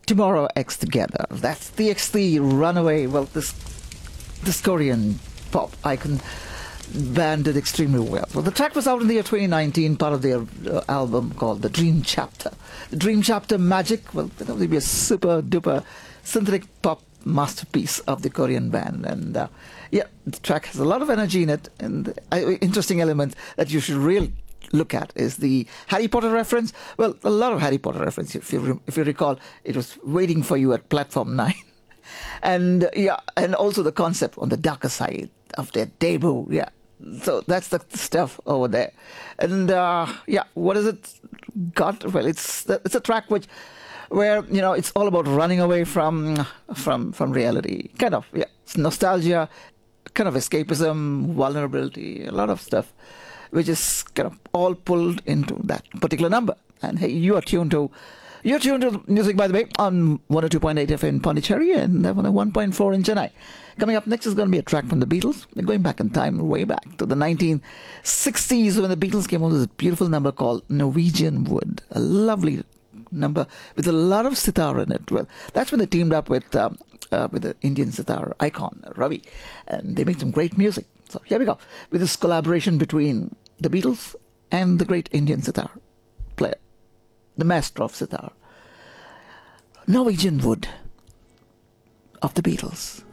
Tomorrow X Together. That's the X3 Runaway. Well, this Korean pop icon band did extremely well. Well, the track was out in the year 2019, part of their album called The Dream Chapter. The Dream Chapter Magic, well, that would be a super duper synthetic pop masterpiece of the Korean band. And yeah, the track has a lot of energy in it, and interesting element that you should really look at is the Harry Potter reference. Well, a lot of Harry Potter reference. If you recall, it was waiting for you at platform 9. And yeah, and also the concept on the darker side of their debut. Yeah, so that's the stuff over there. And yeah, what is it got? Well, it's a track where it's all about running away from reality. Kind of, yeah, it's nostalgia, kind of escapism, vulnerability, a lot of stuff, which is kind of all pulled into that particular number. And hey, you're tuned to music, by the way, on 102.8 FM in Pondicherry and 101.4 in Chennai. Coming up next is going to be a track from the Beatles. We're going back in time, way back to the 1960s when the Beatles came out with this beautiful number called Norwegian Wood. A lovely number with a lot of sitar in it. Well, that's when they teamed up with the Indian sitar icon, Ravi. And they made some great music. So here we go, with this collaboration between the Beatles and the great Indian sitar player, the master of sitar, Norwegian Wood of the Beatles.